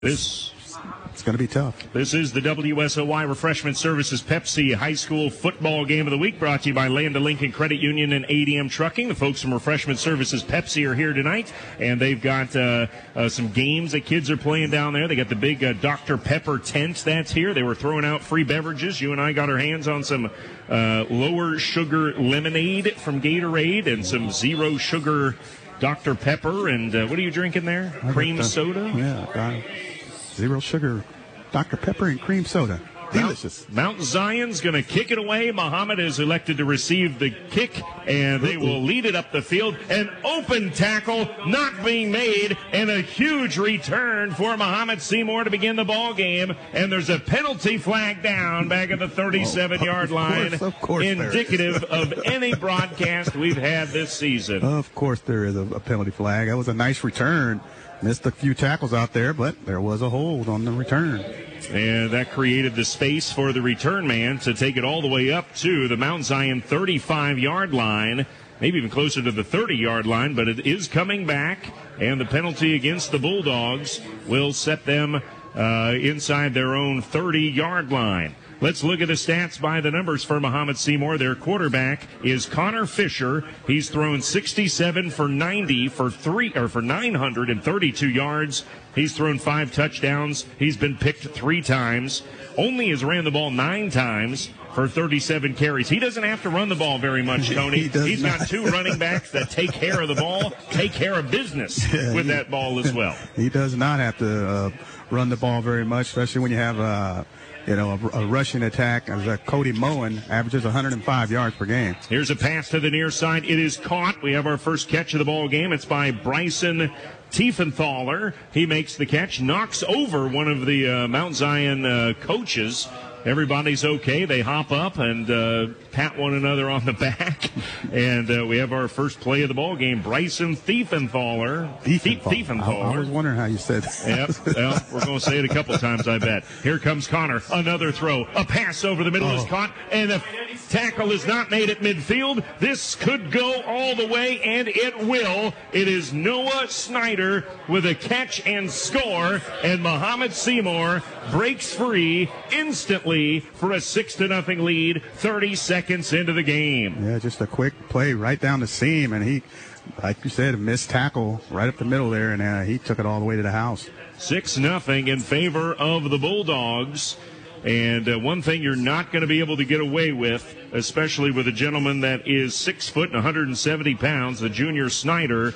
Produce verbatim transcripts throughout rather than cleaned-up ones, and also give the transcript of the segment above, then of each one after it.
This It's going to be tough. This is the W S O Y Refreshment Services Pepsi High School Football Game of the Week, brought to you by Land Lincoln Credit Union and A D M Trucking. The folks from Refreshment Services Pepsi are here tonight, and they've got uh, uh, some games that kids are playing down there. They got the big uh, Doctor Pepper tent that's here. They were throwing out free beverages. You and I got our hands on some uh, lower sugar lemonade from Gatorade and some zero sugar Doctor Pepper. And uh, what are you drinking there? I Cream the, soda? Yeah, uh, zero sugar Doctor Pepper and cream soda. Delicious. Mount, Mount Zion's going to kick it away. Muhammad is elected to receive the kick, and they will lead it up the field. An open tackle not being made, and a huge return for Muhammad Seymour to begin the ball game. And there's a penalty flag down back at the thirty-seven-yard oh, line, course, of course indicative of any broadcast we've had this season. Of course there is a, a penalty flag. That was a nice return. Missed a few tackles out there, but there was a hold on the return. And that created the space for the return man to take it all the way up to the Mount Zion thirty-five-yard line, maybe even closer to the thirty-yard line, but it is coming back, and the penalty against the Bulldogs will set them uh, inside their own thirty-yard line. Let's look at the stats by the numbers for Muhammad Seymour. Their quarterback is Connor Fisher. He's thrown sixty-seven for ninety for three or for nine hundred thirty-two yards. He's thrown five touchdowns. He's been picked three times. Only has ran the ball nine times for thirty-seven carries. He doesn't have to run the ball very much, Tony. he does He's not. got two running backs that take care of the ball, take care of business yeah, with he, that ball as well. He does not have to uh, run the ball very much, especially when you have uh, you know, a, a rushing attack. As uh, Cody Moen averages one hundred five yards per game. Here's a pass to the near side. It is caught. We have our first catch of the ball game. It's by Bryson Tiefenthaler. He makes the catch, knocks over one of the uh, Mount Zion uh, coaches. Everybody's okay. They hop up and uh, pat one another on the back. And uh, we have our first play of the ball game. Bryson Tiefenthaler. Tiefenthaler. Tiefenthaler. I, I was wondering how you said that. Yep. Well, we're going to say it a couple times, I bet. Here comes Connor. Another throw. A pass over the middle oh. is caught. And the tackle is not made at midfield. This could go all the way, and it will. It is Noah Snyder with a catch and score. And Muhammad Seymour breaks free instantly for a six to nothing lead, thirty seconds into the game. Yeah, just a quick play right down the seam, and he, like you said, a missed tackle right up the middle there, and uh, he took it all the way to the house. six nothing in favor of the Bulldogs. And uh, one thing you're not going to be able to get away with, especially with a gentleman that is six foot and one hundred seventy pounds, the junior Snyder,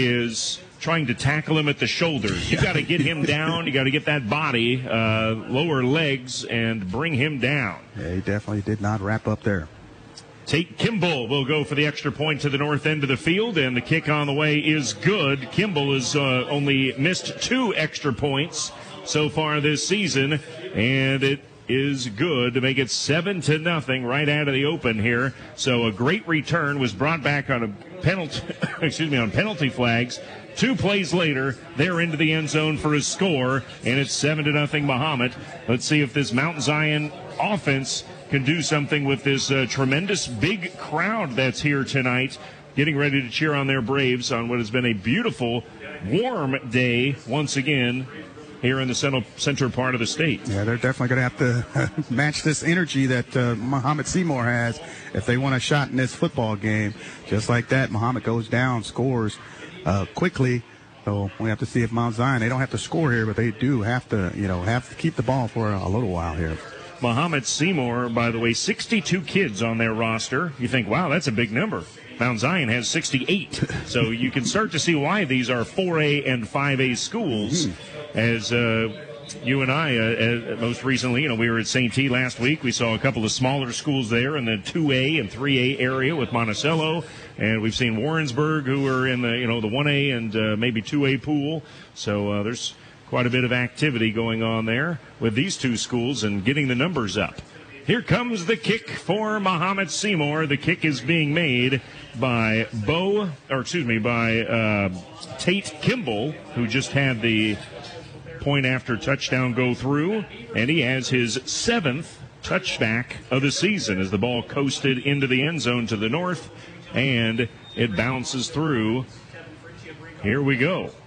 is trying to tackle him at the shoulders. You got to get him down. You got to get that body, uh, lower legs, and bring him down. Yeah, he definitely did not wrap up there. Tate Kimball will go for the extra point to the north end of the field, and the kick on the way is good. Kimball has uh, only missed two extra points so far this season, and it is good to make it seven to nothing right out of the open here. So a great return was brought back on a penalty, excuse me, on penalty flags. Two plays later, they're into the end zone for a score, and it's seven to nothing Muhammad. Let's see if this Mount Zion offense can do something with this uh, tremendous big crowd that's here tonight, getting ready to cheer on their Braves on what has been a beautiful, warm day once again here in the central, center part of the state. Yeah, they're definitely going to have to uh, match this energy that uh, Muhammad Seymour has if they want a shot in this football game. Just like that, Muhammad goes down, scores uh, quickly. So we have to see if Mount Zion, they don't have to score here, but they do have to, you know, have to keep the ball for a, a little while here. Muhammad Seymour, by the way, sixty-two kids on their roster. You think, wow, that's a big number. Mount Zion has sixty-eight. So you can start to see why these are four A and five A schools. Mm-hmm. As uh, you and I, uh, uh, most recently, you know, we were at Saint T last week. We saw a couple of smaller schools there in the two A and three A area with Monticello. And we've seen Warrensburg, who are in the, you know, the one A and uh, maybe two A pool. So uh, there's quite a bit of activity going on there with these two schools and getting the numbers up. Here comes the kick for Muhammad Seymour. The kick is being made by Bo, or excuse me, by uh, Tate Kimball, who just had the point after touchdown go through, and he has his seventh touchback of the season as the ball coasted into the end zone to the north, and it bounces through. Here we go.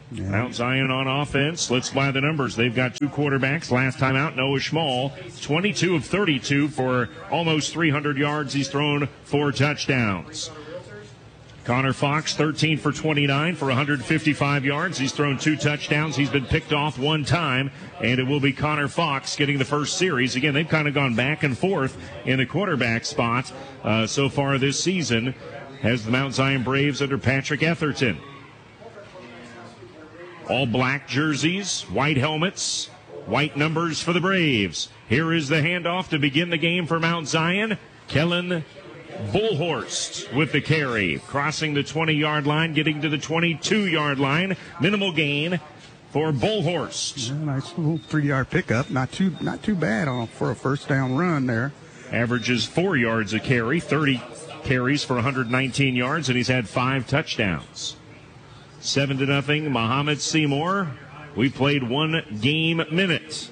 Yeah. Mount Zion on offense. Let's buy the numbers. They've got two quarterbacks. Last time out, Noah Schmall, twenty-two of thirty-two for almost three hundred yards. He's thrown four touchdowns. Connor Fox, thirteen for twenty-nine for one hundred fifty-five yards. He's thrown two touchdowns. He's been picked off one time, and it will be Connor Fox getting the first series. Again, they've kind of gone back and forth in the quarterback spot uh, so far this season as the Mount Zion Braves under Patrick Etherton. All black jerseys, white helmets, white numbers for the Braves. Here is the handoff to begin the game for Mount Zion. Kellen Bullhorst with the carry, crossing the twenty-yard line, getting to the twenty-two-yard line. Minimal gain for Bullhorst. Yeah, nice little three-yard pickup. Not too not too bad on, for a first down run there. Averages four yards a carry, thirty carries for one hundred nineteen yards, and he's had five touchdowns. Seven to nothing, Muhammad Seymour. We played one game minute.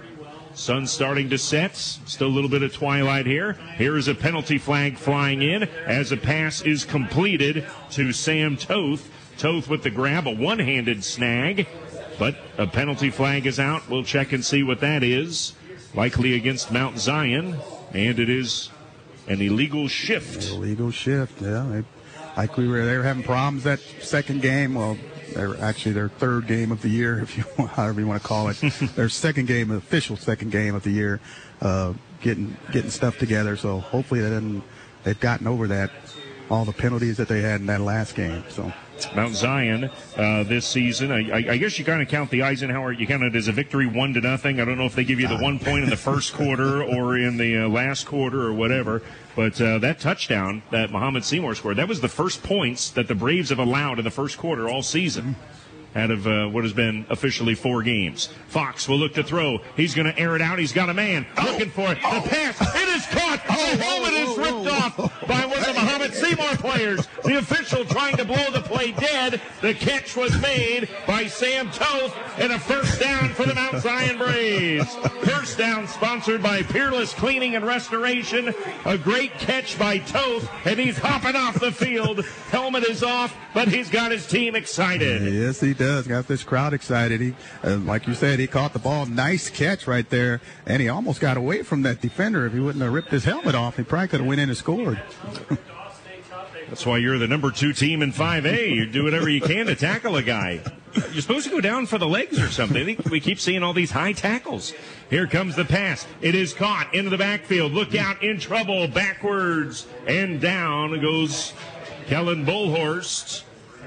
Sun starting to set. Still a little bit of twilight here. Here is a penalty flag flying in as a pass is completed to Sam Toth. Toth with the grab, a one-handed snag, but a penalty flag is out. We'll check and see what that is. Likely against Mount Zion, and it is an illegal shift. Illegal shift, yeah. They, like we were, they were having problems that second game. Well, they're actually their third game of the year, if you however you want to call it. Their second game, official second game of the year, uh, getting getting stuff together. So hopefully they didn't, they've gotten over that, all the penalties that they had in that last game. So Mount Zion uh, this season, I, I, I guess you kind of count the Eisenhower, you count it as a victory one to nothing. I don't know if they give you the one point in the first quarter or in the uh, last quarter or whatever. But uh, that touchdown that Muhammad Seymour scored, that was the first points that the Braves have allowed in the first quarter all season out of uh, what has been officially four games. Fox will look to throw. He's going to air it out. He's got a man looking for it. The pass, it is caught. The helmet is ripped off by one of the Muhammad Seymour players. The official trying to blow the play dead. The catch was made by Sam Toth, and a first down for the Mount Zion Braves. First down sponsored by Peerless Cleaning and Restoration. A great catch by Toth, and he's hopping off the field. Helmet is off, but he's got his team excited. Yes, he does. Got this crowd excited. He, uh, like you said, he caught the ball. Nice catch right there, and he almost got away from that defender. If he wouldn't have ripped his helmet off, he probably could have went in and scored. That's why you're the number two team in five A. You do whatever you can to tackle a guy. You're supposed to go down for the legs or something. I think we keep seeing all these high tackles. Here comes the pass. It is caught into the backfield. Look out, in trouble. Backwards and down goes Kellen Bullhorst.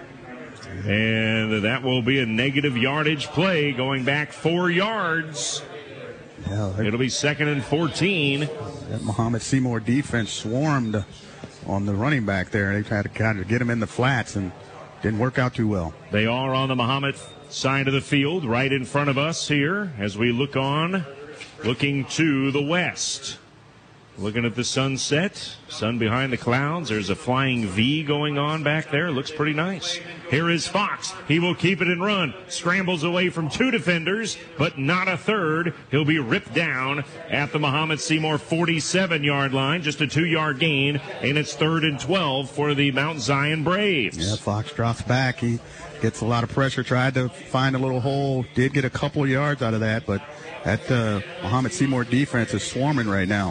And that will be a negative yardage play, going back four yards. Yeah, it'll be second and fourteen. That Muhammad Seymour defense swarmed on the running back there. They had to kind of get him in the flats, and didn't work out too well. They are on the Muhammad side of the field, right in front of us here, as we look on, looking to the west. Looking at the sunset, sun behind the clouds. There's a flying V going on back there. Looks pretty nice. Here is Fox. He will keep it and run. Scrambles away from two defenders, but not a third. He'll be ripped down at the Muhammad Seymour forty-seven-yard line. Just a two-yard gain, and it's third and twelve for the Mount Zion Braves. Yeah, Fox drops back. He gets a lot of pressure. Tried to find a little hole. Did get a couple of yards out of that, but that uh, Muhammad Seymour defense is swarming right now.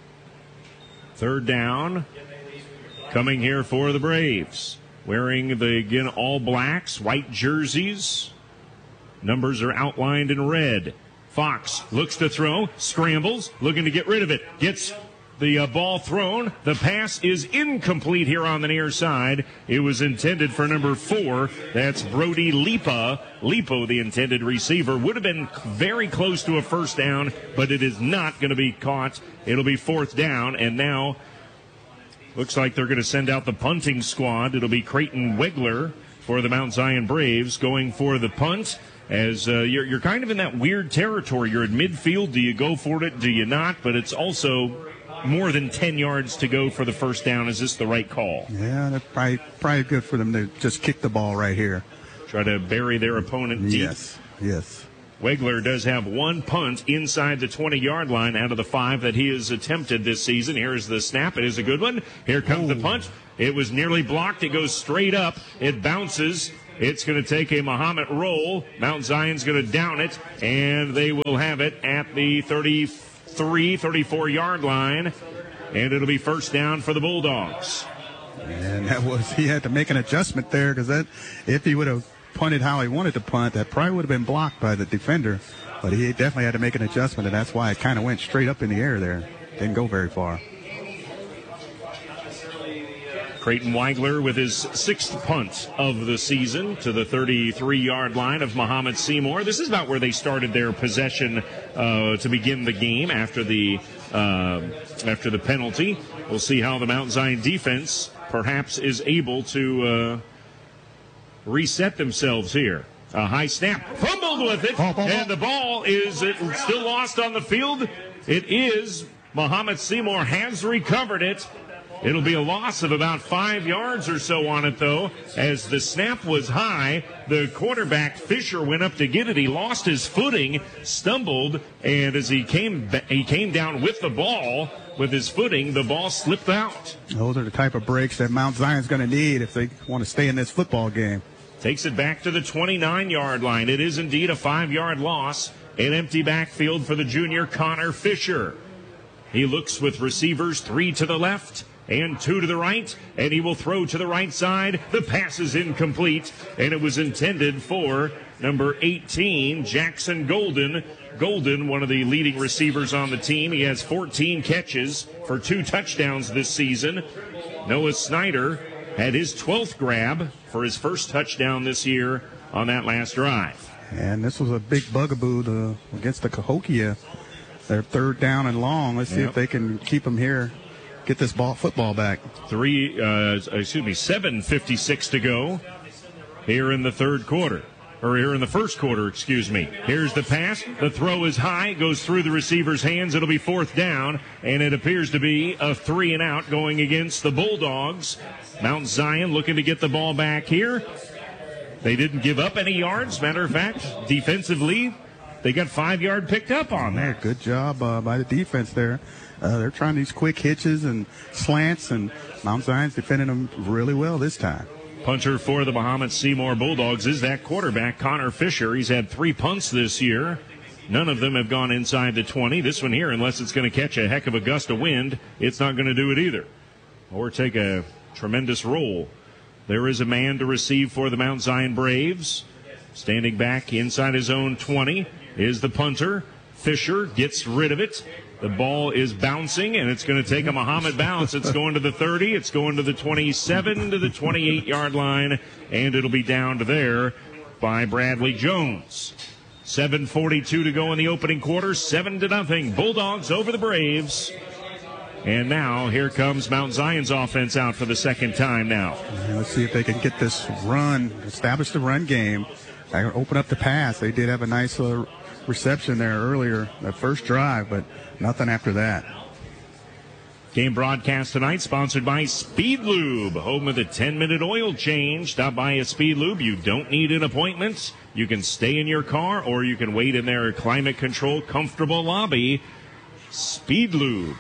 Third down coming here for the Braves. Wearing the, again, all blacks, white jerseys. Numbers are outlined in red. Fox looks to throw, scrambles, looking to get rid of it. Gets the uh, ball thrown. The pass is incomplete here on the near side. It was intended for number four. That's Brody Lipa. Lipo, the intended receiver, would have been very close to a first down, but it is not going to be caught. It'll be fourth down, and now looks like they're going to send out the punting squad. It'll be Creighton Wegler for the Mount Zion Braves going for the punt. As uh, you're, you're kind of in that weird territory. You're at midfield. Do you go for it? Do you not? But it's also more than ten yards to go for the first down. Is this the right call? Yeah, that's probably, probably good for them to just kick the ball right here. Try to bury their opponent deep. Yes, yes. Wegler does have one punt inside the twenty-yard line out of the five that he has attempted this season. Here's the snap. It is a good one. Here comes Ooh. the punt. It was nearly blocked. It goes straight up. It bounces It's going to take a Mahomet roll. Mount Zion's going to down it, and they will have it at the thirty-three, thirty-four-yard line, and it'll be first down for the Bulldogs. And that was, he had to make an adjustment there because that, if he would have punted how he wanted to punt, that probably would have been blocked by the defender. But he definitely had to make an adjustment, and that's why it kind of went straight up in the air there. Didn't go very far. Creighton Weigler with his sixth punt of the season to the thirty-three-yard line of Mahomet Seymour. This is about where they started their possession uh, to begin the game after the uh, after the penalty. We'll see how the Mount Zion defense perhaps is able to uh, reset themselves here. A high snap, fumbled with it, ball, ball, and ball. the ball is it still lost on the field. It is. Mahomet Seymour has recovered it. It'll be a loss of about five yards or so on it, though, as the snap was high. The quarterback, Fisher, went up to get it. He lost his footing, stumbled, and as he came he came down with the ball, with his footing, the ball slipped out. Those are the type of breaks that Mount Zion's going to need if they want to stay in this football game. Takes it back to the twenty-nine-yard line. It is indeed a five-yard loss. An empty backfield for the junior Connor Fisher. He looks with receivers, three to the left and two to the right, and he will throw to the right side. The pass is incomplete, and it was intended for number eighteen, Jackson Golden. Golden, one of the leading receivers on the team. He has fourteen catches for two touchdowns this season. Noah Snyder had his twelfth grab for his first touchdown this year on that last drive. And this was a big bugaboo to, against the Cahokia. They're third down and long. Let's see Yep. if they can keep them here. Get this ball football back. Three, uh, excuse me, seven fifty-six to go here in the third quarter, or here in the first quarter, excuse me. Here's the pass. The throw is high, goes through the receiver's hands. It'll be fourth down, and it appears to be a three and out going against the Bulldogs. Mount Zion looking to get the ball back here. They didn't give up any yards. Matter of fact, defensively, they got five yard picked up on Yeah, that. good job uh, by the defense there. Uh, they're trying these quick hitches and slants, and Mount Zion's defending them really well this time. Punter for the Mahomet Seymour Bulldogs is that quarterback, Connor Fisher. He's had three punts this year. None of them have gone inside the twenty. This one here, unless it's going to catch a heck of a gust of wind, it's not going to do it either. Or take a tremendous roll. There is a man to receive for the Mount Zion Braves. Standing back inside his own twenty is the punter. Fisher gets rid of it. The ball is bouncing, and it's going to take a Mahomet bounce. It's going to the thirty. It's going to the twenty-seven, to the twenty-eight-yard line, and it'll be down to there by Bradley Jones. seven forty-two to go in the opening quarter. Seven to nothing. Bulldogs over the Braves. And now here comes Mount Zion's offense out for the second time now. And let's see if they can get this run, establish the run game, open up the pass. They did have a nice uh, reception there earlier, that first drive, but nothing after that. Game broadcast tonight sponsored by Speed Lube, home of the ten-minute oil change. Stop by a Speed Lube. You don't need an appointment. You can stay in your car, or you can wait in their climate-controlled, comfortable lobby. Speed Lube.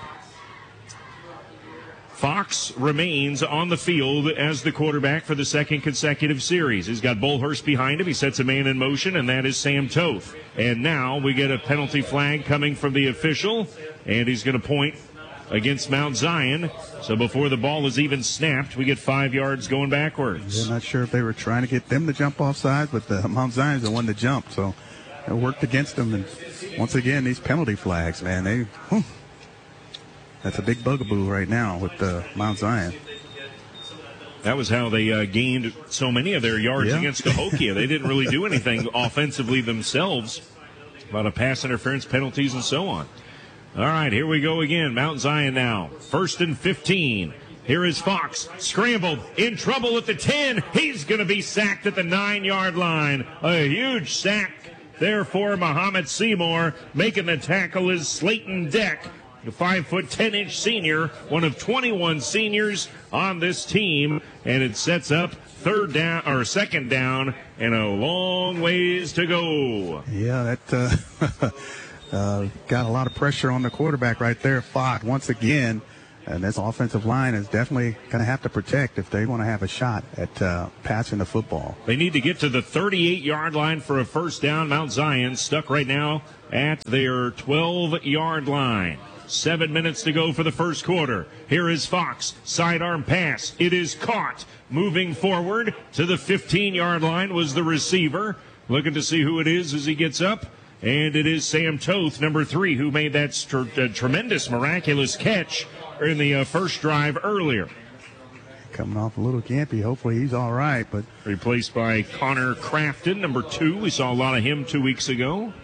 Fox remains on the field as the quarterback for the second consecutive series. He's got Bullhurst behind him. He sets a man in motion, and that is Sam Toth. And now we get a penalty flag coming from the official, and he's going to point against Mount Zion. So before the ball is even snapped, we get five yards going backwards. I'm not sure if they were trying to get them to jump off sides, but the Mount Zion's the one to jump, so it worked against them. And once again, these penalty flags, man, they... Whew. That's a big bugaboo right now with uh, Mount Zion. That was how they uh, gained so many of their yards Yeah. against Cahokia. They didn't really do anything offensively themselves. A lot of pass interference penalties and so on. All right, here we go again. Mount Zion now. First and fifteen. Here is Fox. Scrambled. In trouble at the ten. He's going to be sacked at the nine-yard line. A huge sack there for Mahomet Seymour. Making the tackle is Slayton Deck. The five foot ten inch senior, one of twenty-one seniors on this team, and it sets up third down or second down and a long ways to go. Yeah, that uh, uh, got a lot of pressure on the quarterback right there. Fox once again And this offensive line is definitely going to have to protect if they want to have a shot at uh, passing the football. They need to get to the thirty-eight-yard line for a first down. Mount Zion stuck right now at their twelve-yard line. Seven minutes to go for the first quarter. Here is Fox. Sidearm pass. It is caught. Moving forward to the fifteen-yard line was the receiver. Looking to see who it is as he gets up. And it is Sam Toth, number three, who made that st- uh, tremendous, miraculous catch in the uh, first drive earlier. Coming off a little gimpy. Hopefully he's all right. But replaced by Connor Crafton, number two. We saw a lot of him two weeks ago.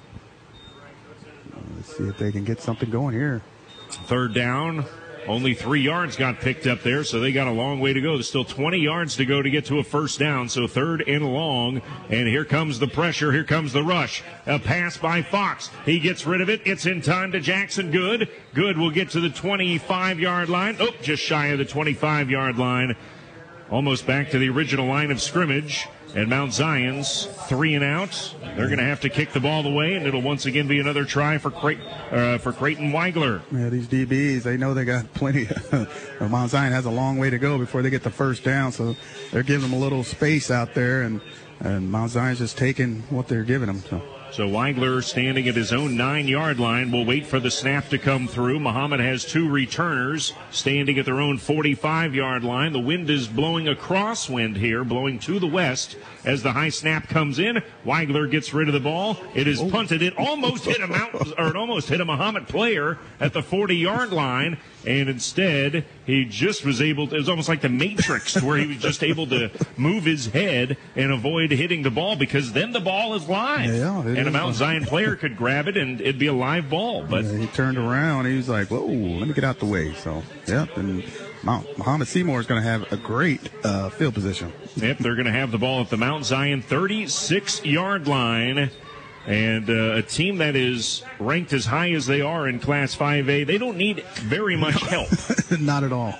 Let's see if they can get something going here. Third down. Only three yards got picked up there, so they got a long way to go. There's still twenty yards to go to get to a first down, so third and long. And here comes the pressure. Here comes the rush. A pass by Fox. He gets rid of it. It's in time to Jackson Good. Good will get to the twenty-five-yard line. Oh, just shy of the twenty-five-yard line. Almost back to the original line of scrimmage. And Mount Zion's three and out. They're going to have to kick the ball away, and it'll once again be another try for Cray- uh, for Creighton Weigler. Yeah, these D Bs, they know they got plenty. Mount Zion has a long way to go before they get the first down, so they're giving them a little space out there, and, and Mount Zion's just taking what they're giving them. So. So Weigler standing at his own nine-yard line will wait for the snap to come through. Muhammad has two returners standing at their own forty-five-yard line. The wind is blowing a crosswind here, blowing to the west as the high snap comes in. Weigler gets rid of the ball. It is punted. It almost hit a Mount, or it almost hit a Muhammad player at the forty-yard line, and instead he just was able to, it was almost like the Matrix where he was just able to move his head and avoid hitting the ball, because then the ball is live. Yeah, and a Mount Zion player could grab it and it'd be a live ball. But yeah, he turned around. He was like, whoa, let me get out the way. So, yep. And Mount, Muhammad Seymour is going to have a great uh, field position. Yep, they're going to have the ball at the Mount Zion thirty-six-yard line. And uh, a team that is ranked as high as they are in Class five A, they don't need very much help. Not at all.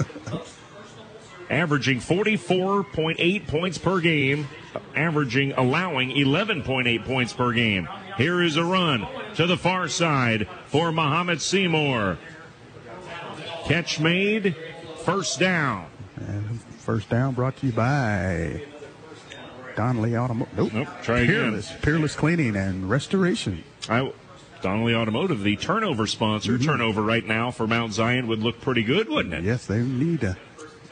Averaging forty-four point eight points per game, averaging, allowing eleven point eight points per game. Here is a run to the far side for Muhammad Seymour. Catch made, first down. And first down brought to you by Donnelly Automotive. Nope. Nope. Try Peerless, again. Peerless Cleaning and Restoration. I, Donnelly Automotive, the turnover sponsor. Mm-hmm. Turnover right now for Mount Zion would look pretty good, wouldn't it? Yes, they need to.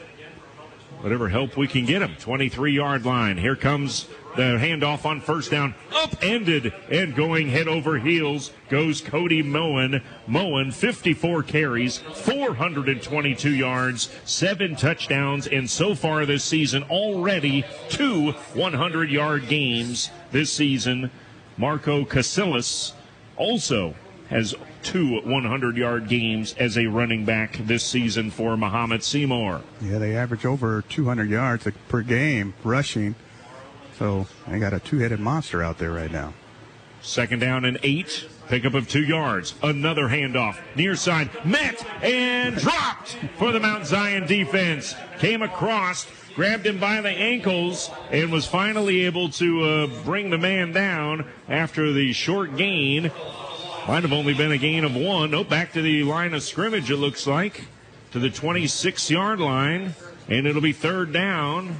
Whatever help we can get them. twenty-three-yard line. Here comes the handoff on first down. Upended and going head over heels goes Cody Moen. Moen, fifty-four carries, four hundred twenty-two yards, seven touchdowns, and so far this season already two hundred-yard games this season. Marco Casillas also has two hundred-yard games as a running back this season for Muhammad Seymour. Yeah, they average over two hundred yards per game rushing. So they got a two-headed monster out there right now. Second down and eight. Pickup of two yards. Another handoff. Near side. Met and dropped for the Mount Zion defense. Came across, grabbed him by the ankles, and was finally able to uh, bring the man down after the short gain. Might have only been a gain of one. Oh, back to the line of scrimmage, it looks like, to the twenty-six-yard line, and it'll be third down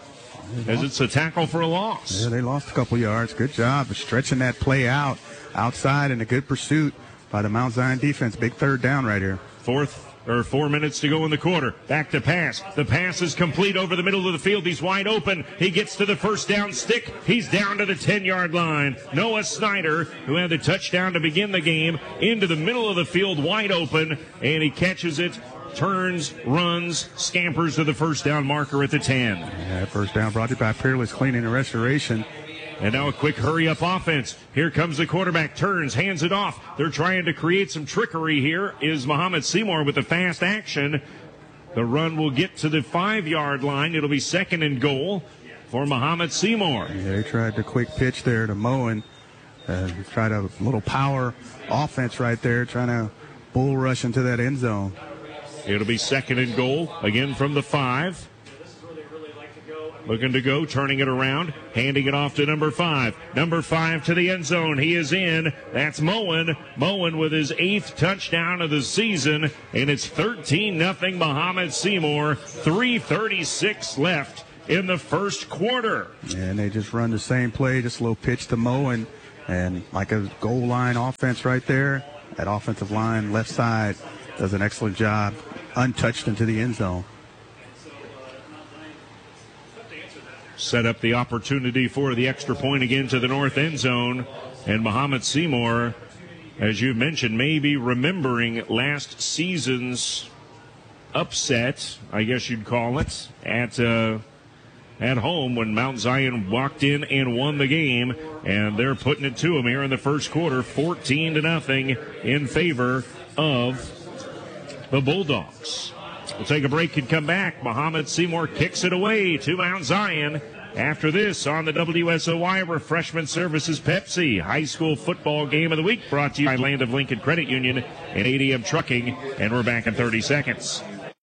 as it's a tackle for a loss. Yeah, they lost a couple yards. Good job of stretching that play out outside, and a good pursuit by the Mount Zion defense. Big third down right here. Fourth or four minutes to go in the quarter. Back to pass. The pass is complete over the middle of the field. He's wide open. He gets to the first down stick. He's down to the ten-yard line. Noah Snyder, who had the touchdown to begin the game, into the middle of the field, wide open, and he catches it, turns, runs, scampers to the first down marker at the ten. Yeah, first down brought to you by Peerless Cleaning and Restoration. And now a quick hurry-up offense. Here comes the quarterback, turns, hands it off. They're trying to create some trickery here. Is Muhammad Seymour with the fast action. The run will get to the five-yard line. It'll be second and goal for Muhammad Seymour. Yeah, they tried the quick pitch there to Moen. Uh, tried a little power offense right there, trying to bull rush into that end zone. It'll be second and goal, again from the five. looking to go, turning it around, handing it off to number five. Number five to the end zone. He is in. That's Moen. Moen with his eighth touchdown of the season, and it's thirteen nothing Mahomet Seymour. three thirty-six left in the first quarter. And they just run the same play, just a little pitch to Moen, and like a goal line offense right there. That offensive line, left side, does an excellent job, untouched into the end zone. Set up the opportunity for the extra point again to the north end zone. And Mahomet Seymour, as you mentioned, maybe remembering last season's upset, I guess you'd call it, at uh, at home when Mount Zion walked in and won the game. And they're putting it to them here in the first quarter, fourteen to nothing in favor of the Bulldogs. We'll take a break and come back. Mahomet Seymour kicks it away to Mount Zion. After this, on the W S O Y Refreshment Services Pepsi High School Football Game of the Week, brought to you by Land of Lincoln Credit Union and A D M Trucking. And we're back in thirty seconds.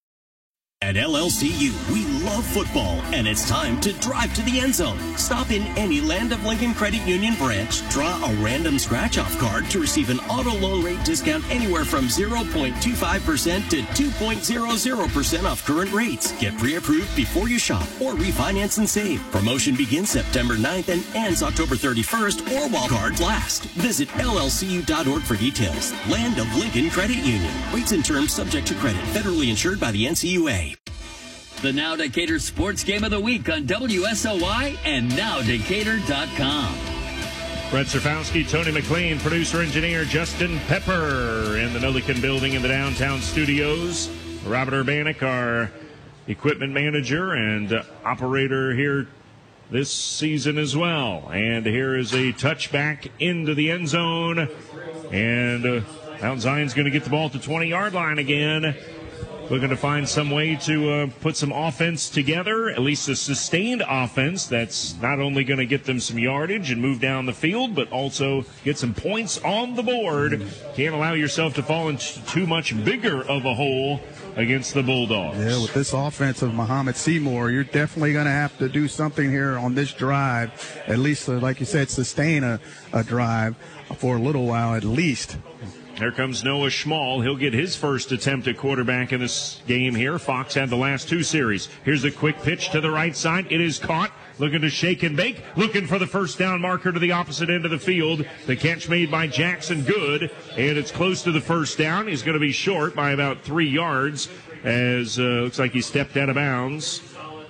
At L L C U, we love football, and it's time to drive to the end zone. Stop in any Land of Lincoln Credit Union branch, draw a random scratch-off card to receive an auto loan rate discount anywhere from zero point two five percent to two point zero zero percent off current rates. Get pre-approved before you shop or refinance and save. Promotion begins September ninth and ends October thirty-first or while cards last. Visit L L C U dot org for details. Land of Lincoln Credit Union. Rates and terms subject to credit. Federally insured by the N C U A. The Now Decatur Sports Game of the Week on W S O Y and now decatur dot com. Brett Serfowski, Tony McLean, producer-engineer Justin Pepper in the Milliken Building in the downtown studios. Robert Urbanik, our equipment manager and uh, operator here this season as well. And here is a touchback into the end zone. And uh, Mount Zion's going to get the ball at the twenty-yard line again. Looking to find some way to uh, put some offense together, at least a sustained offense that's not only going to get them some yardage and move down the field, but also get some points on the board. Can't allow yourself to fall into too much bigger of a hole against the Bulldogs. Yeah, with this offense of Mahomet Seymour, you're definitely going to have to do something here on this drive, at least, uh, like you said, sustain a, a drive for a little while at least. Here comes Noah Schmall. He'll get his first attempt at quarterback in this game here. Fox had the last two series. Here's a quick pitch to the right side. It is caught. Looking to shake and bake. Looking for the first down marker to the opposite end of the field. The catch made by Jackson Good. And it's close to the first down. He's going to be short by about three yards as uh, looks like he stepped out of bounds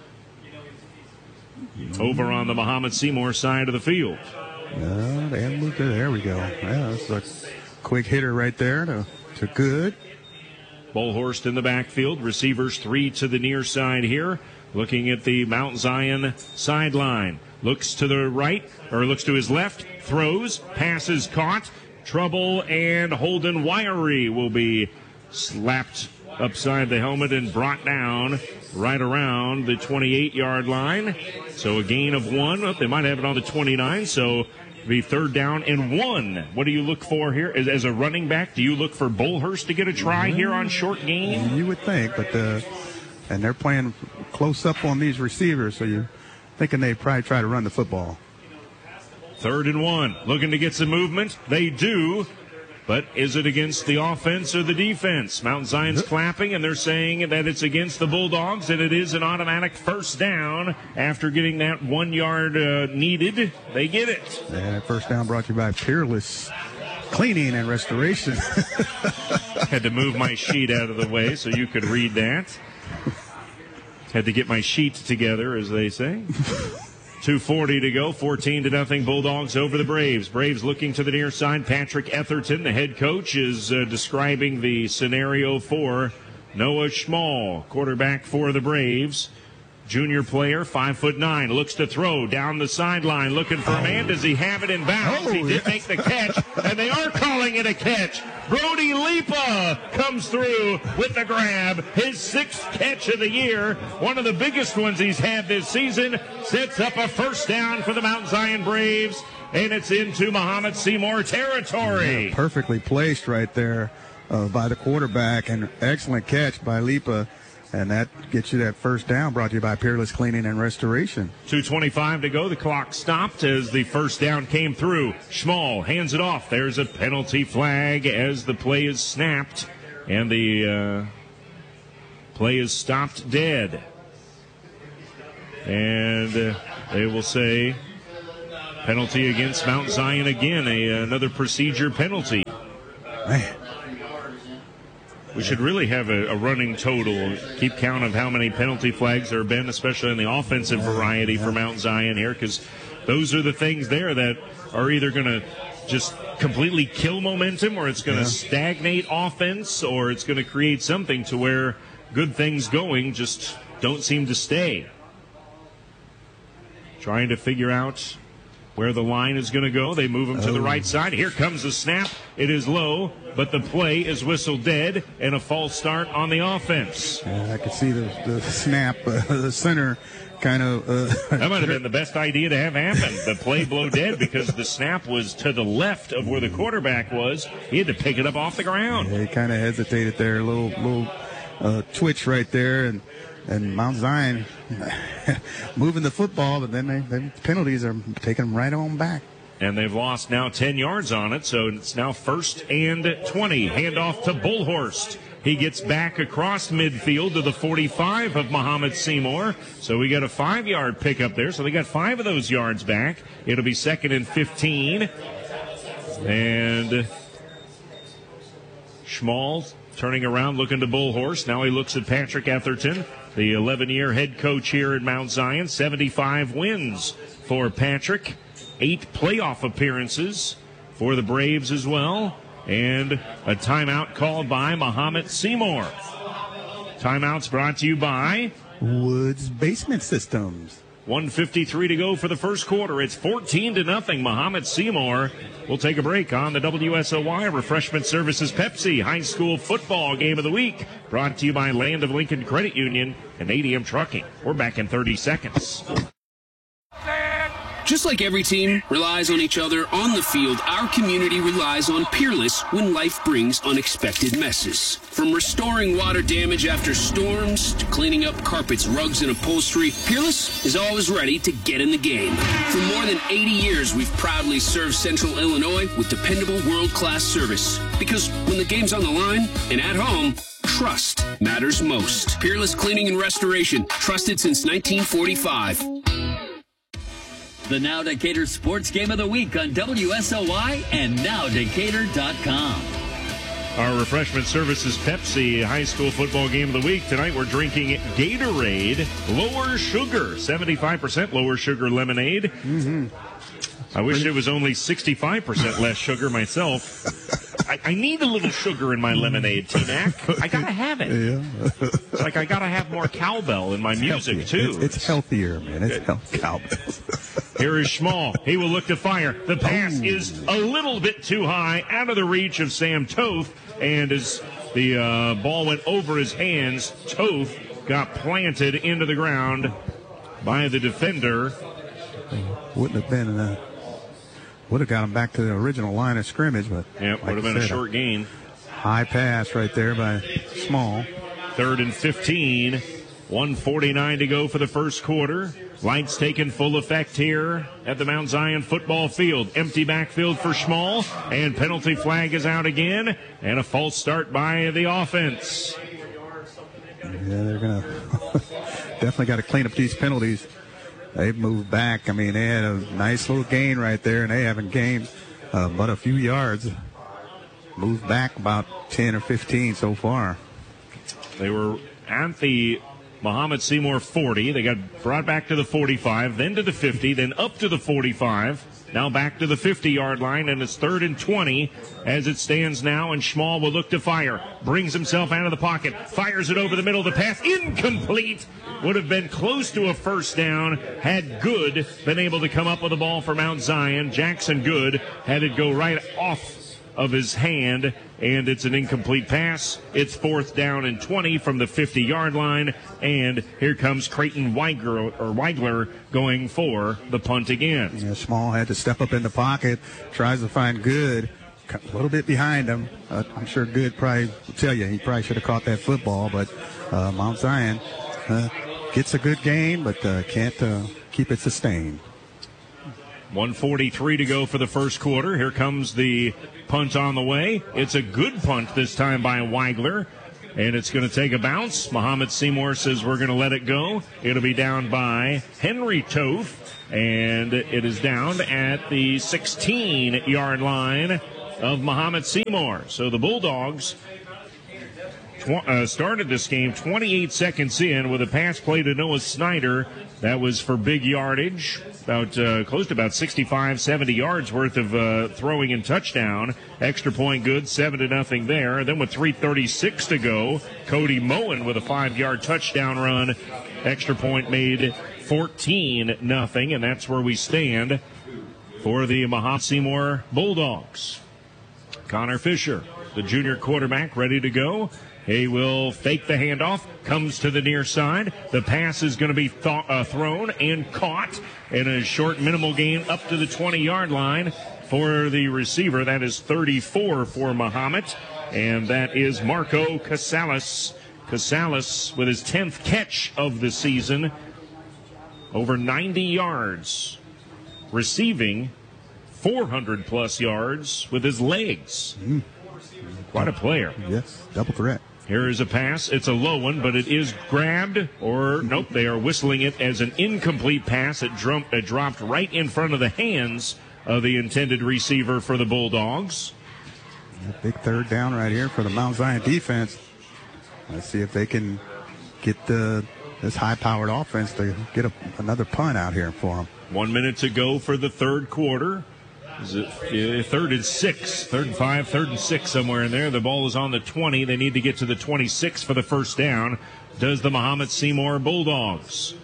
over on the Mahomet Seymour side of the field. Uh, they moved it. There we go. Yeah, that's a quick hitter right there to, to Good. Bullhorst in the backfield. Receivers three to the near side here. Looking at the Mount Zion sideline. Looks to the right, or looks to his left. Throws. Passes caught. Trouble, and Holden Wiry will be slapped upside the helmet and brought down right around the twenty-eight-yard line. So a gain of one. Oh, they might have it on the twenty-nine, so be third down and one. What do you look for here? As, as a running back, do you look for Bullhurst to get a try here on short gain? You would think, but uh, and they're playing close up on these receivers, so you're thinking they probably try to run the football. Third and one. Looking to get some movement. They do. But is it against the offense or the defense? Mount Zion's clapping, and they're saying that it's against the Bulldogs, and it is an automatic first down. After getting that one yard uh, needed, they get it. And that first down brought to you by Peerless Cleaning and Restoration. Had to move my sheet out of the way so you could read that. Had to get my sheet together, as they say. two forty to go, fourteen to nothing Bulldogs over the Braves. Braves looking to the near side. Patrick Etherton, the head coach, is uh, describing the scenario for Noah Schmall, quarterback for the Braves. Junior player, five foot nine, looks to throw down the sideline, looking for a man. Does he have it in bounds? Oh, he did yeah. make the catch, and they are calling it a catch. Brody Lipa comes through with the grab, his sixth catch of the year, one of the biggest ones he's had this season. Sets up a first down for the Mount Zion Braves, and it's into Mahomet Seymour territory. Yeah, perfectly placed right there uh, by the quarterback, and excellent catch by Lipa. And that gets you that first down, brought to you by Peerless Cleaning and Restoration. two twenty-five to go. The clock stopped as the first down came through. Schmall hands it off. There's a penalty flag as the play is snapped. And the uh, play is stopped dead. And uh, they will say penalty against Mount Zion again, a, another procedure penalty. Man. We should really have a, a running total, keep count of how many penalty flags there have been, especially in the offensive variety for Mount Zion here, because those are the things there that are either going to just completely kill momentum, or it's going to yeah. stagnate offense, or it's going to create something to where good things going just don't seem to stay. Trying to figure out where the line is going to go. They move him to oh. the right side. Here comes the snap. It is low, but the play is whistled dead, and a false start on the offense. Yeah, I could see the, the snap, uh, the center kind of... Uh, that might have been the best idea to have happen. The play blow dead because the snap was to the left of where the quarterback was. He had to pick it up off the ground. Yeah, he kind of hesitated there, a little, little uh, twitch right there, and And Mount Zion moving the football, but then they, the penalties are taking them right on back. And they've lost now ten yards on it, so it's now first and twenty. Handoff to Bullhorst. He gets back across midfield to the forty-five of Muhammad Seymour. So we got a five-yard pickup there. So they got five of those yards back. It'll be second and fifteen. And Schmall turning around, looking to Bullhorst. Now he looks at Patrick Etherton, the eleven-year head coach here at Mount Zion. seventy-five wins for Patrick. Eight playoff appearances for the Braves as well. And a timeout called by Muhammad Seymour. Timeouts brought to you by Woods Basement Systems. one fifty-three to go for the first quarter. It's fourteen to nothing. Muhammad Seymour. We'll take a break on the W S O Y Refreshment Services Pepsi High School Football Game of the Week. Brought to you by Land of Lincoln Credit Union and A D M Trucking. We're back in thirty seconds. Just like every team relies on each other on the field, our community relies on Peerless when life brings unexpected messes. From restoring water damage after storms to cleaning up carpets, rugs, and upholstery, Peerless is always ready to get in the game. For more than eighty years, we've proudly served Central Illinois with dependable world-class service. Because when the game's on the line and at home, trust matters most. Peerless Cleaning and Restoration, trusted since nineteen forty-five. The Now Decatur Sports Game of the Week on W S O Y and now decatur dot com. Our Refreshment Services Pepsi High School Football Game of the Week. Tonight we're drinking Gatorade Lower Sugar. seventy-five percent lower sugar lemonade. Mm-hmm. I wish it was only sixty-five percent less sugar myself. I, I need a little sugar in my lemonade, T-Mac. I gotta have it. Yeah. It's like I gotta have more cowbell in my it's music, healthier. too. It's, it's healthier, man. It's health- cowbell. Here is Schmall. He will look to fire. The pass oh. is a little bit too high, out of the reach of Sam Toth. And as the uh, ball went over his hands, Toth got planted into the ground by the defender. Wouldn't have been uh, would have got him back to the original line of scrimmage, but yeah, like would have been said, a short gain. High pass right there by Schmall. Third and fifteen. one forty-nine to go for the first quarter. Lights taking full effect here at the Mount Zion football field. Empty backfield for Schmall, and penalty flag is out again, and a false start by the offense. Yeah, they're going to definitely got to clean up these penalties. They've moved back. I mean, they had a nice little gain right there, and they haven't gained uh, but a few yards. Moved back about ten or fifteen so far. They were at the Muhammad Seymour forty. They got brought back to the forty-five, then to the fifty, then up to the forty-five. Now back to the fifty-yard line, and it's third and twenty as it stands now, and Schmall will look to fire. Brings himself out of the pocket, fires it over the middle of the pass. Incomplete. Would have been close to a first down had Good been able to come up with the ball for Mount Zion. Jackson Good had it go right off of his hand, and it's an incomplete pass. It's fourth down and twenty from the fifty-yard line, and here comes Creighton Weigler, or Weigler going for the punt again. Yeah, Schmall had to step up in the pocket, tries to find Good, a little bit behind him. Uh, I'm sure Good probably will tell you he probably should have caught that football, but uh, Mount Zion uh, gets a good gain, but uh, can't uh, keep it sustained. one forty-three to go for the first quarter. Here comes the punt on the way. It's a good punt this time by Weigler, and it's going to take a bounce. Muhammad Seymour says we're going to let it go. It'll be down by Henry Toth, and it is down at the sixteen-yard line of Muhammad Seymour. So the Bulldogs tw- uh, started this game twenty-eight seconds in with a pass play to Noah Snyder. That was for big yardage, about uh, close to about sixty-five, seventy yards worth of uh, throwing and touchdown. Extra point good, seven to nothing there. And then with three thirty-six to go, Cody Moen with a five-yard touchdown run. Extra point made fourteen nothing, and that's where we stand for the Muhammad Seymour Bulldogs. Connor Fisher, the junior quarterback, ready to go. He will fake the handoff, comes to the near side. The pass is going to be th- uh, thrown and caught in a short minimal gain up to the twenty-yard line for the receiver. That is thirty-four for Muhammad, and that is Marco Casales. Casales with his tenth catch of the season, over ninety yards, receiving four hundred plus yards with his legs. Mm. Quite a player. Yes, double threat. Here is a pass. It's a low one, but it is grabbed, or nope, they are whistling it as an incomplete pass. It, drum, it dropped right in front of the hands of the intended receiver for the Bulldogs. A big third down right here for the Mount Zion defense. Let's see if they can get the, this high-powered offense to get a, another punt out here for them. One minute to go for the third quarter. Is it uh, third and six, third and five, third and six somewhere in there. The ball is on the twenty. They need to get to the twenty-six for the first down. Does the Muhammad Seymour Bulldogs.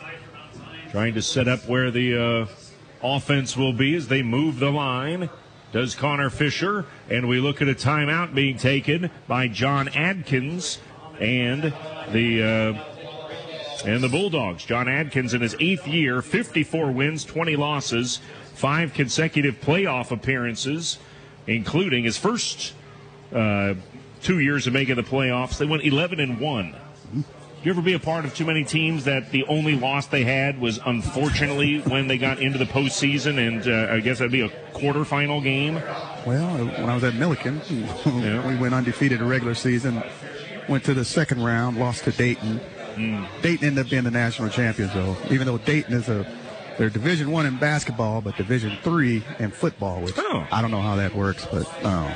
Trying to set up where the uh, offense will be as they move the line. Does Connor Fisher. And we look at a timeout being taken by John Adkins and the uh, and the Bulldogs. John Adkins in his eighth year, fifty-four wins, twenty losses. Five consecutive playoff appearances, including his first uh, two years of making the playoffs. They went eleven and one. Did you ever be a part of too many teams that the only loss they had was, unfortunately, when they got into the postseason, and uh, I guess that'd be a quarterfinal game? Well, when I was at Milliken, yeah. we went undefeated the regular season, went to the second round, lost to Dayton. Mm. Dayton ended up being the national champions, though, even though Dayton is a They're Division One in basketball, but Division Three in football, which oh. I don't know how that works, but uh,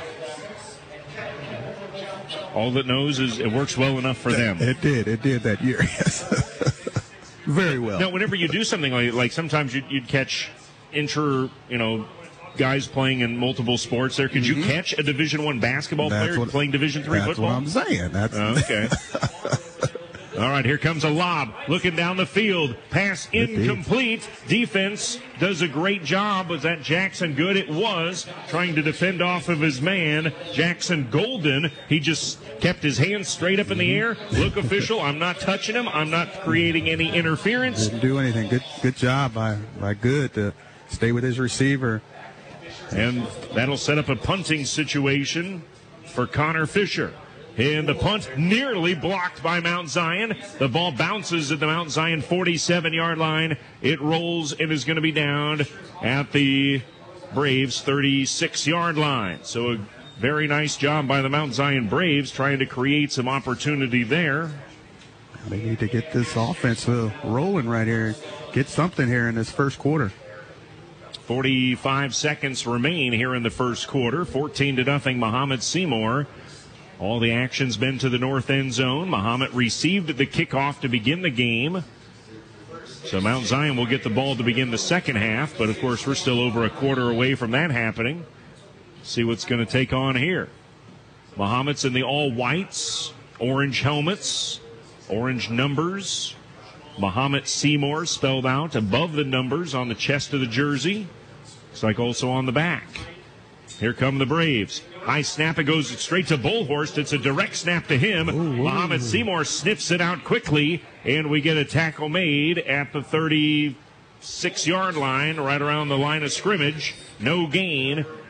all that knows is it works well enough for them. It did. It did that year, yes. Very well. Now, whenever you do something like, like sometimes you'd, you'd catch inter, you know, guys playing in multiple sports there. Could mm-hmm. you catch a Division One basketball that's player what, playing Division Three football? That's what I'm saying. That's oh, okay. All right, here comes a lob. Looking down the field. Pass incomplete. Defense does a great job. Was that Jackson Good? It was. Trying to defend off of his man, Jackson Golden. He just kept his hands straight up in the air. Look, official, I'm not touching him. I'm not creating any interference. Didn't do anything. Good good job by, by Good to stay with his receiver. And that'll set up a punting situation for Connor Fisher. And the punt nearly blocked by Mount Zion. The ball bounces at the Mount Zion forty-seven-yard line. It rolls and is going to be down at the Braves thirty-six-yard line. So a very nice job by the Mount Zion Braves trying to create some opportunity there. They need to get this offense uh, rolling right here. Get something here in this first quarter. forty-five seconds remain here in the first quarter. fourteen to nothing Muhammad Seymour. All the action's been to the north end zone. Muhammad received the kickoff to begin the game. So Mount Zion will get the ball to begin the second half, but of course we're still over a quarter away from that happening. See what's going to take on here. Muhammad's in the all whites, orange helmets, orange numbers. Muhammad Seymour spelled out above the numbers on the chest of the jersey. Looks like also on the back. Here come the Braves. High snap, it goes straight to Bullhorst. It's a direct snap to him. Ooh, Muhammad Seymour sniffs it out quickly, and we get a tackle made at the thirty-six-yard line, right around the line of scrimmage. No gain,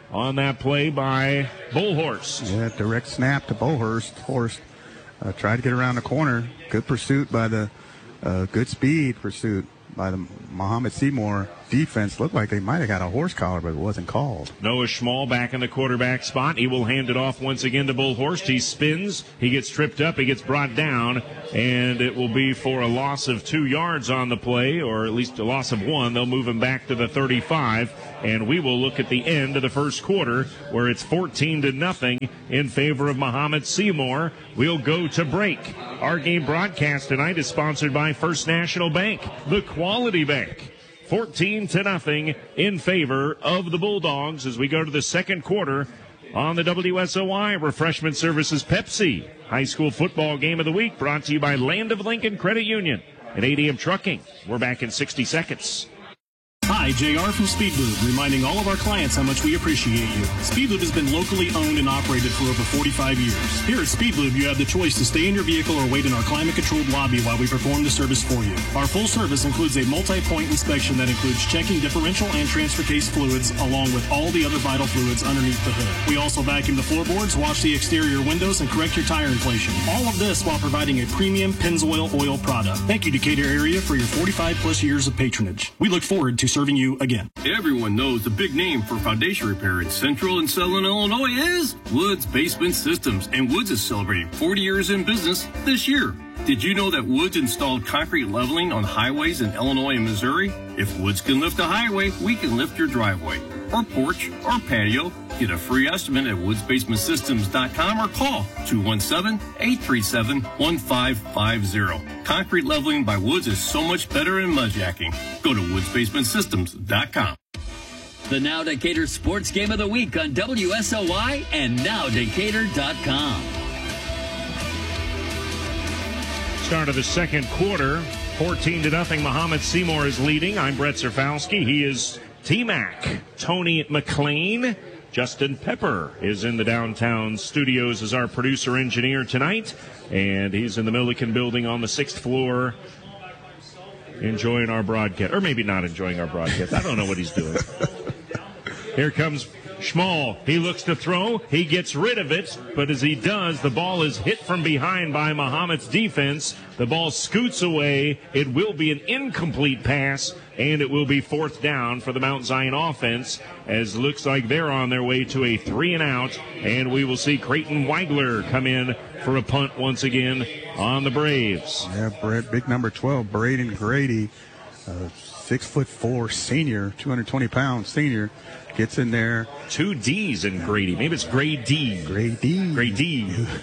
on that play by Bullhorst. Yeah, direct snap to Bullhorst. Horst uh, tried to get around the corner. Good pursuit by the, uh, good speed pursuit by the Muhammad Seymour defense. Looked like they might have got a horse collar, but it wasn't called. Noah Schmall back in the quarterback spot. He will hand it off once again to Bullhorst. He spins. He gets tripped up. He gets brought down, and it will be for a loss of two yards on the play, or at least a loss of one. They'll move him back to the thirty-five, and we will look at the end of the first quarter where it's fourteen to nothing in favor of Muhammad Seymour. We'll go to break. Our game broadcast tonight is sponsored by First National Bank, the Quality Bank. fourteen to nothing in favor of the Bulldogs as we go to the second quarter on the W S O I Refreshment Services Pepsi High School Football Game of the Week, brought to you by Land of Lincoln Credit Union and A D M Trucking. We're back in sixty seconds. Hi, J R from Speedlube, reminding all of our clients how much we appreciate you. Speedlube has been locally owned and operated for over forty-five years. Here at Speedlube, you have the choice to stay in your vehicle or wait in our climate-controlled lobby while we perform the service for you. Our full service includes a multi-point inspection that includes checking differential and transfer case fluids, along with all the other vital fluids underneath the hood. We also vacuum the floorboards, wash the exterior windows, and correct your tire inflation. All of this while providing a premium Pennzoil oil product. Thank you, Decatur area, for your forty-five plus years of patronage. We look forward to serving you again. Everyone knows the big name for foundation repair in Central and Southern Illinois is Woods Basement Systems, and Woods is celebrating forty years in business this year. Did you know that Woods installed concrete leveling on highways in Illinois and Missouri? If Woods can lift a highway, we can lift your driveway or porch or patio. Get a free estimate at woods basement systems dot com or call two one seven, eight three seven, one five five zero. Concrete leveling by Woods is so much better than mudjacking. Go to woods basement systems dot com. The Now Decatur Sports Game of the Week on W S O Y and now decatur dot com. Start of the second quarter, fourteen to nothing. Muhammad Seymour is leading. I'm Brett Zerfowski. He is T-Mac. Tony McLean. Justin Pepper is in the downtown studios as our producer-engineer tonight, and he's in the Milliken building on the sixth floor enjoying our broadcast. Or maybe not enjoying our broadcast. I don't know what he's doing. Here comes Schmall. He looks to throw. He gets rid of it, but as he does, the ball is hit from behind by Muhammad's defense. The ball scoots away. It will be an incomplete pass, and it will be fourth down for the Mount Zion offense, as it looks like they're on their way to a three and out, and we will see Creighton Weigler come in for a punt once again on the Braves. Yeah, Brett, big number twelve, Braden Grady, uh, six foot four senior, two hundred twenty pounds senior, gets in there. Two D's in Grady. Maybe it's Grady. Grady. Grady.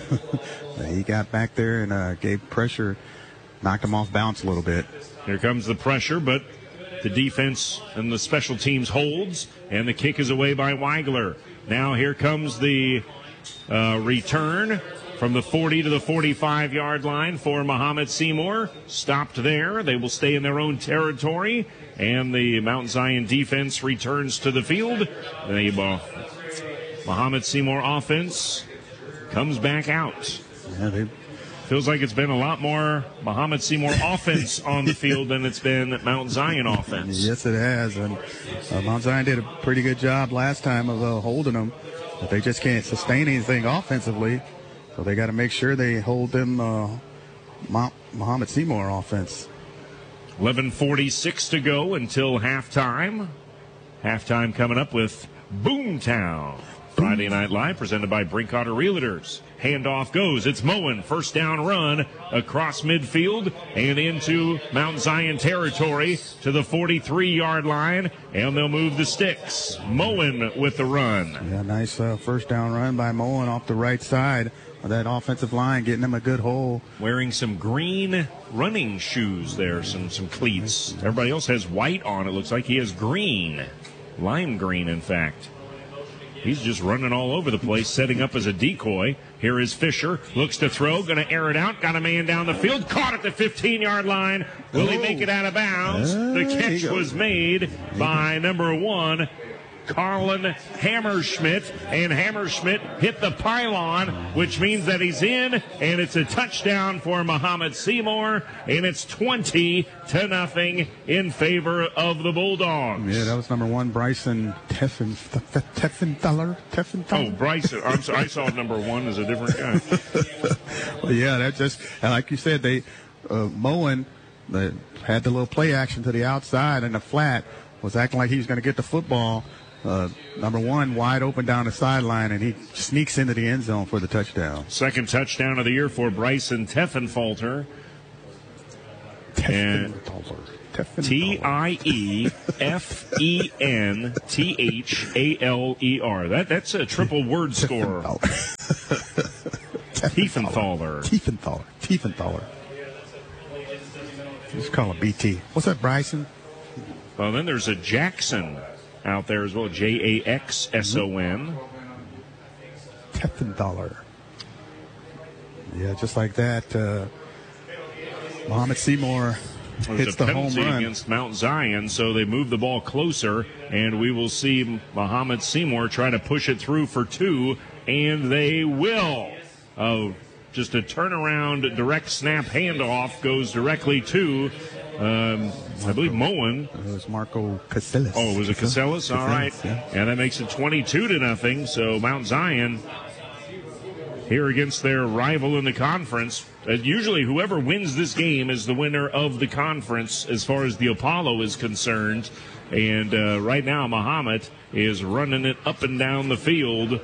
He got back there and uh, gave pressure, knocked him off balance a little bit. Here comes the pressure, but the defense and the special teams holds, and the kick is away by Weigler. Now here comes the uh, return from the forty to the forty-five yard line for Muhammad Seymour. Stopped there. They will stay in their own territory, and the Mount Zion defense returns to the field. The uh, Muhammad Seymour offense comes back out. Yeah, they Feels like it's been a lot more Muhammad Seymour offense on the field than it's been Mount Zion offense. Yes, it has. And uh, Mount Zion did a pretty good job last time of uh, holding them, but they just can't sustain anything offensively. So they got to make sure they hold them uh, Muhammad Seymour offense. eleven forty-six to go until halftime. Halftime coming up with Boomtown. Friday Night Live presented by Brinkotter Realtors. Handoff goes. It's Moen. First down run across midfield and into Mount Zion territory to the forty-three yard line, and they'll move the sticks. Moen with the run. Yeah, nice uh, first down run by Moen off the right side of that offensive line, getting him a good hole. Wearing some green running shoes there, some, some cleats. Everybody else has white on. It looks like he has green. Lime green, in fact. He's just running all over the place, setting up as a decoy. Here is Fisher. Looks to throw. Going to air it out. Got a man down the field. Caught at the fifteen yard line. Will oh. he make it out of bounds? Uh, the catch was made by number one, Carlin Hammerschmidt, and Hammerschmidt hit the pylon, which means that he's in, and it's a touchdown for Muhammad Seymour, and it's twenty to nothing in favor of the Bulldogs. Yeah, that was number one, Bryson Teffen, Teffenthaler. Teffenthaler. Oh, Bryson. I'm sorry, I saw number one as a different guy. Well, yeah, that just, and like you said, they, uh, Moen, they had the little play action to the outside, and the flat was acting like he was going to get the football. Uh, number one, wide open down the sideline, and he sneaks into the end zone for the touchdown. Second touchdown of the year for Bryson Teffenthaler. T I E F E N T H A L E R. That, that's a triple word score. Tiefenthaler. Tiefenthaler. Tiefenthaler. Just call him B T. What's up, Bryson? Well, then there's a Jackson out there as well. J A X S O N. Tiefenthaler. Yeah, just like that. Uh, Muhammad Seymour hits the home run against Mount Zion, so they move the ball closer, and we will see Muhammad Seymour try to push it through for two, and they will. Oh, just a turnaround, direct snap handoff goes directly to, um, I believe, Moen. It was Marco Casillas. Oh, was it Casillas? All right. Yeah. And that makes it twenty-two to nothing, so Mount Zion here against their rival in the conference. Uh, usually whoever wins this game is the winner of the conference as far as the Apollo is concerned. And uh, right now Muhammad is running it up and down the field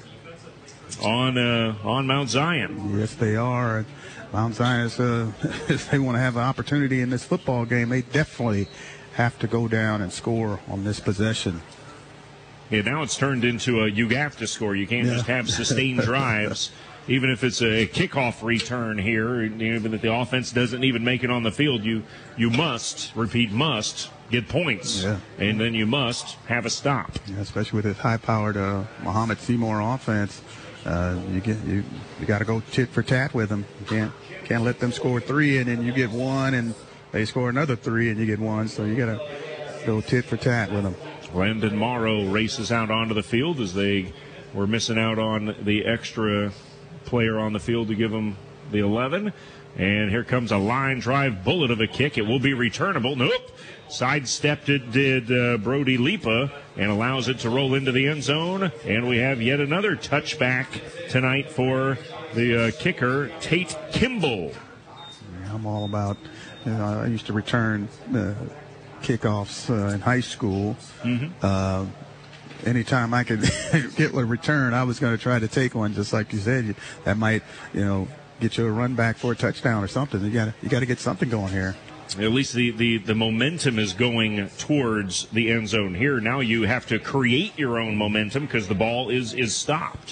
on uh, on Mount Zion. Yes, they are. Mount Zion, is, uh, if they want to have an opportunity in this football game, they definitely have to go down and score on this possession. Yeah, now it's turned into a you have to score. You can't yeah. just have sustained drives. Even if it's a kickoff return here, even if the offense doesn't even make it on the field, you you must, repeat, must get points. Yeah. And then you must have a stop. Yeah, especially with this high-powered uh, Muhammad Seymour offense. Uh, you get you you got to go tit for tat with them. You can't can't let them score three and then you get one, and they score another three and you get one. So you got to go tit for tat with them. Landon Morrow races out onto the field as they were missing out on the extra player on the field to give them the eleven. And here comes a line drive bullet of a kick. It will be returnable. Nope. Sidestepped it did uh, Brody Lipa and allows it to roll into the end zone. And we have yet another touchback tonight for the uh, kicker, Tate Kimball. Yeah, I'm all about, you know, I used to return uh, kickoffs uh, in high school. Mm-hmm. Uh, anytime I could get a return, I was going to try to take one, just like you said. That might, you know, get you a run back for a touchdown or something. You got you got to get something going here. At least the, the, the momentum is going towards the end zone here. Now you have to create your own momentum because the ball is, is stopped.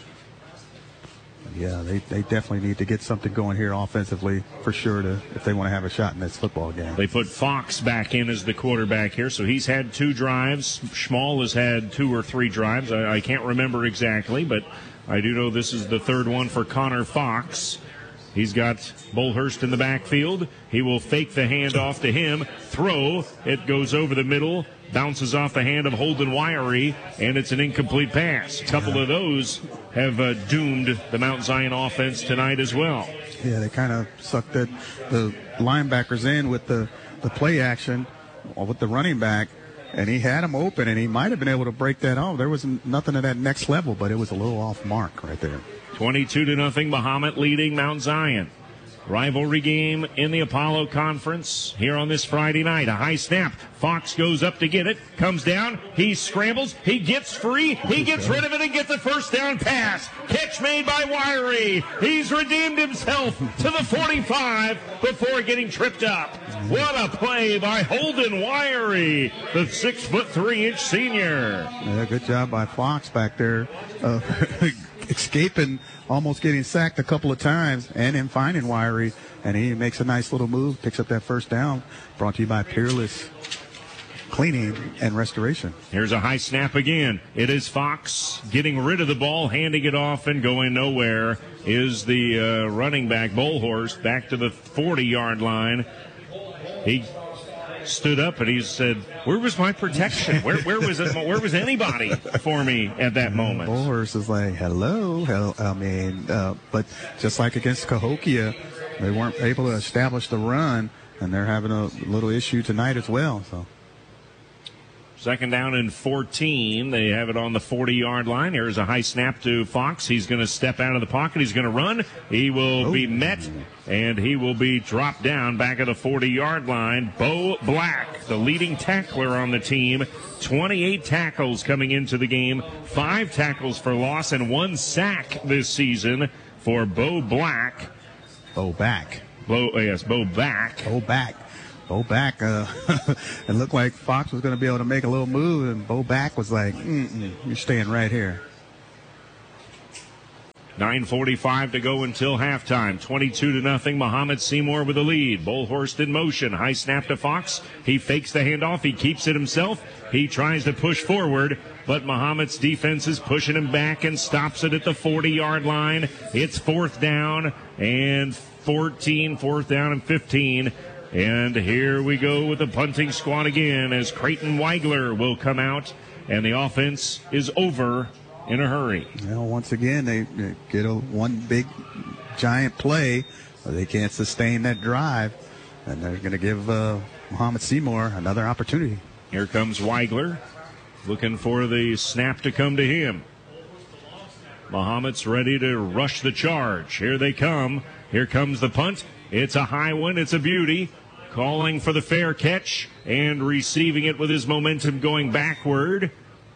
Yeah, they, they definitely need to get something going here offensively for sure to if they want to have a shot in this football game. They put Fox back in as the quarterback here, so he's had two drives. Schmall has had two or three drives. I, I can't remember exactly, but I do know this is the third one for Connor Fox. He's got Bullhurst in the backfield. He will fake the handoff to him. Throw. It goes over the middle. Bounces off the hand of Holden Wiry, and it's an incomplete pass. A couple of those have uh, doomed the Mount Zion offense tonight as well. Yeah, they kind of sucked the, the linebackers in with the, the play action with the running back, and he had him open, and he might have been able to break that off. There was nothing at that next level, but it was a little off mark right there. twenty-two to nothing, Muhammad leading Mount Zion. Rivalry game in the Apollo Conference here on this Friday night. A high snap. Fox goes up to get it. Comes down. He scrambles. He gets free. He gets rid of it and gets a first down pass. Catch made by Wiry. He's redeemed himself to the forty-five before getting tripped up. What a play by Holden Wiry, the six foot three inch senior. Yeah, good job by Fox back there. Uh, escaping, almost getting sacked a couple of times, and him finding Wiry, and he makes a nice little move, picks up that first down. Brought to you by Peerless Cleaning and Restoration. Here's a high snap again. It is Fox getting rid of the ball, handing it off, and going nowhere is the uh, running back, Bullhorst, back to the forty-yard line. He stood up and he said, "Where was my protection? Where, where was it? Where was anybody for me at that moment?" Bullhorse is like, "Hello, hell." I mean, uh, but just like against Cahokia, they weren't able to establish the run, and they're having a little issue tonight as well. So. Second down and fourteen. They have it on the forty-yard line. Here's a high snap to Fox. He's going to step out of the pocket. He's going to run. He will oh. be met, and he will be dropped down back at the forty-yard line. Bo Black, the leading tackler on the team. twenty-eight tackles coming into the game. Five tackles for loss and one sack this season for Bo Black. Bo Back. Bo, yes, Bo Back. Bo Back. Bo Back, uh, it looked like Fox was going to be able to make a little move, and Bo Back was like, mm-mm, you're staying right here. nine forty-five to go until halftime. twenty-two to nothing. Muhammad Seymour with the lead. Bullhorst in motion. High snap to Fox. He fakes the handoff. He keeps it himself. He tries to push forward, but Muhammad's defense is pushing him back and stops it at the forty-yard line. It's fourth down and fourteen, fourth down and fifteen. And here we go with the punting squad again as Creighton Weigler will come out, and the offense is over in a hurry. Well, once again, they get a one big, giant play, but they can't sustain that drive, and they're going to give uh, Muhammad Seymour another opportunity. Here comes Weigler, looking for the snap to come to him. Muhammad's ready to rush the charge. Here they come. Here comes the punt. It's a high one. It's a beauty. Calling for the fair catch and receiving it with his momentum going backward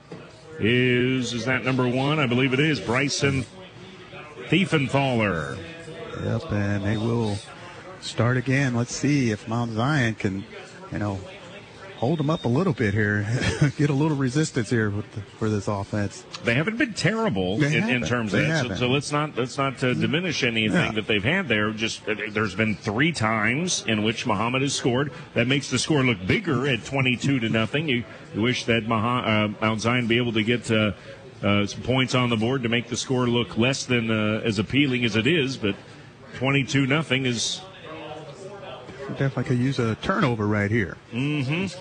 is, is that number one? I believe it is Bryson Thiefenthaler. Yep, and they will start again. Let's see if Mount Zion can, you know, hold them up a little bit here, get a little resistance here with the, for this offense. They haven't been terrible in, in terms of that, so, so let's not let's not uh, diminish anything yeah. that they've had there. Just uh, there's been three times in which Muhammad has scored. That makes the score look bigger at twenty-two to nothing. You, you wish that Maha, uh, Mount Zion be able to get uh, uh, some points on the board to make the score look less than uh, as appealing as it is, but twenty-two nothing is. Definitely could use a turnover right here. Mm-hmm.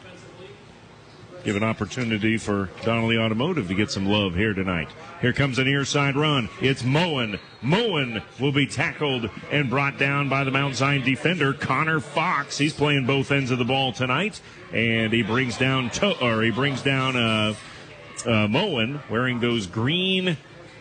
Give an opportunity for Donnelly Automotive to get some love here tonight. Here comes an near side run. It's Moen. Moen will be tackled and brought down by the Mount Zion defender, Connor Fox. He's playing both ends of the ball tonight, and he brings down to- or he brings down uh, uh, Moen wearing those green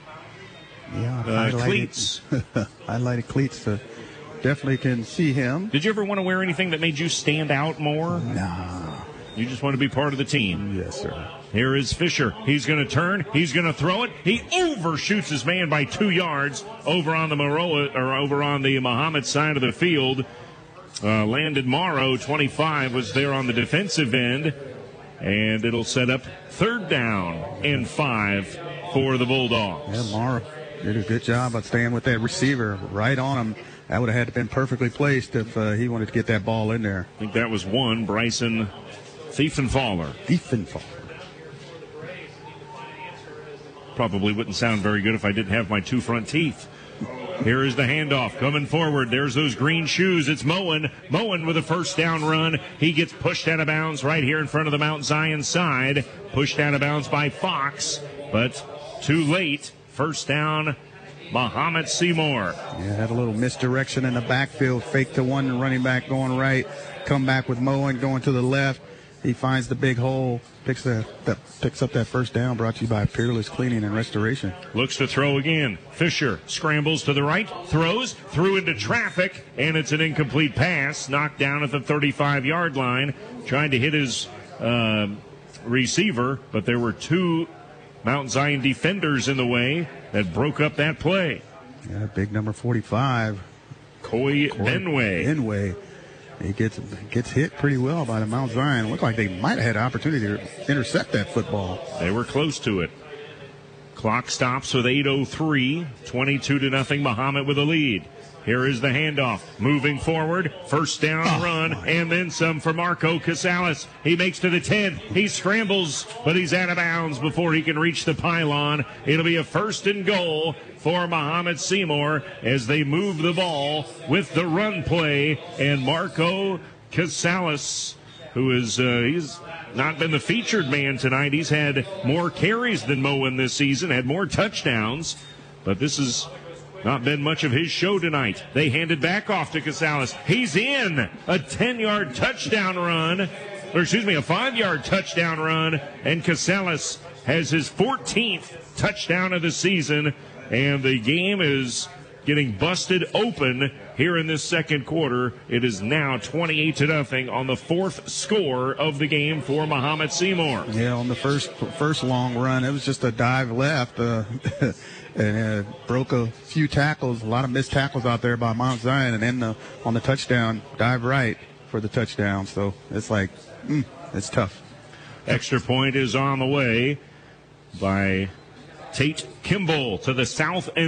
yeah, uh, cleats. Highlighted cleats. To definitely can see him. Did you ever want to wear anything that made you stand out more? Nah. You just want to be part of the team. Yes, sir. Here is Fisher. He's going to turn. He's going to throw it. He overshoots his man by two yards over on the Maroa, or over on the Muhammad side of the field. Uh, Landon Morrow, twenty-five, was there on the defensive end, and it'll set up third down and five for the Bulldogs. Yeah, Morrow did a good job of staying with that receiver right on him. That would have had to been perfectly placed if uh, he wanted to get that ball in there. I think that was one, Bryson Thiefenthaler. Thiefenthaler. Probably wouldn't sound very good if I didn't have my two front teeth. Here is the handoff coming forward. There's those green shoes. It's Moen. Moen with a first down run. He gets pushed out of bounds right here in front of the Mount Zion side. Pushed out of bounds by Fox, but too late. First down, Muhammad Seymour. Yeah, had a little misdirection in the backfield. Fake to one running back going right. Come back with Moen going to the left. He finds the big hole, picks the, the picks up that first down. Brought to you by Peerless Cleaning and Restoration. Looks to throw again. Fisher scrambles to the right, throws, threw into traffic, and it's an incomplete pass. Knocked down at the thirty-five-yard line. Trying to hit his uh, receiver, but there were two Mount Zion defenders in the way that broke up that play. Yeah, big number forty-five. Coy Benway. Benway. He gets gets hit pretty well by the Mount Zion. Looked like they might have had an opportunity to intercept that football. They were close to it. Clock stops with eight oh three. twenty-two to nothing. Muhammad with a lead. Here is the handoff. Moving forward. First down oh, run. My. And then some for Marco Casales. He makes to the ten. He scrambles, but he's out of bounds before he can reach the pylon. It'll be a first and goal for Muhammad Seymour as they move the ball with the run play. And Marco Casales who is uh, he's not been the featured man tonight. He's had more carries than Moen this season, had more touchdowns, but this has not been much of his show tonight. They handed back off to Casales. He's in a ten-yard touchdown run, or excuse me, a five-yard touchdown run, and Casales has his fourteenth touchdown of the season, and the game is getting busted open here in this second quarter. It is now twenty-eight to nothing on the fourth score of the game for Mahomet Seymour. Yeah, on the first first long run, it was just a dive left, uh, and uh, broke a few tackles, a lot of missed tackles out there by Mount Zion, and then the, on the touchdown, dive right for the touchdown. So it's like, mm, it's tough. Extra point is on the way by Tate Kimball to the south end.